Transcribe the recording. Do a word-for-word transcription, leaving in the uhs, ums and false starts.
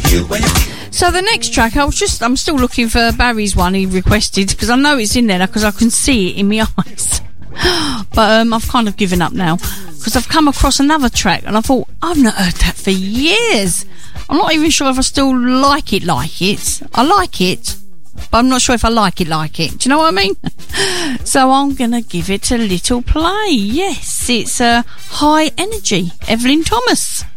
So the next track, I was just, I'm still looking for Barry's one he requested, because I know it's in there because I can see it in my eyes. But um, I've kind of given up now, because I've come across another track and I thought, I've not heard that for years. I'm not even sure if I still like it like it. I like it, but I'm not sure if I like it like it. Do you know what I mean? So I'm going to give it a little play. Yes, it's uh, High Energy, Evelyn Thomas.